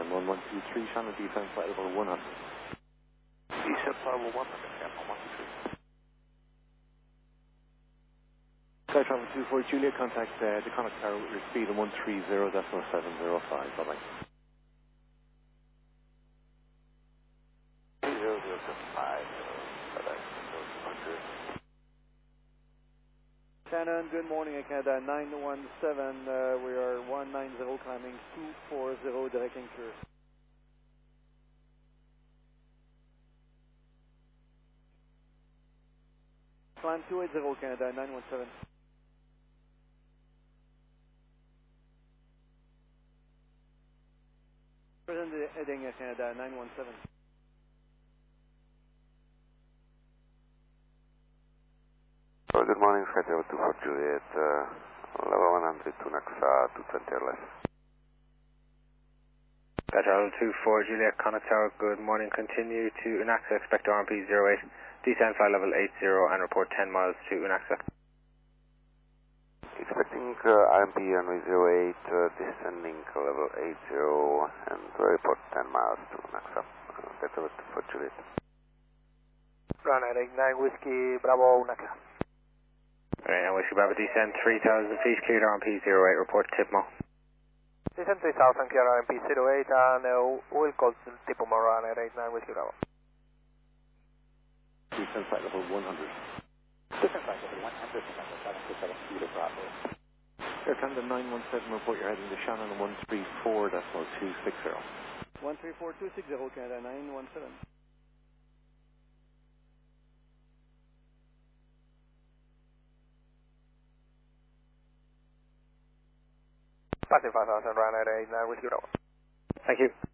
Climb 1123, Shannon Defense flight level 100. Descent level 100, Captain 123. Sky Travel 24 Julia, contact the Connacht Tower with your speed of 130.705. Bye bye. 3005, Shannon, good morning, Canada 917, we are 190 climbing 240 direct anchor. Climb 280 Canada 917. Present heading Canada 917. Well, good morning, Sky Travel 24 Juliet, level 100 to Naxa 220 or less. Sky Travel 24 Juliet, Connacht Tower, good morning, continue to Unaxa, expect RMP 08, descend flight level 80 and report 10 miles to Unaxa. Expecting RMP runway 08, descending level 80 and report 10 miles to Naxa. Sky Travel 24 Juliet. Runway 89 Whiskey Bravo Naxa. Alright, and Whiskey Bravo descend 3,000 feet, cleared RMP 08, report Tipmo. Descend 3,000, clear RMP 08 and oil calls Tipmo runway 89 Whiskey Bravo. Descent flight level 100. Descent flight level 100, November 727 Kilo Bravo. Air Canada 917, report you're heading to Shannon 134.260. 134.260 Canada 917. Passing 5,000 runway 89 Whiskey Bravo. Thank you.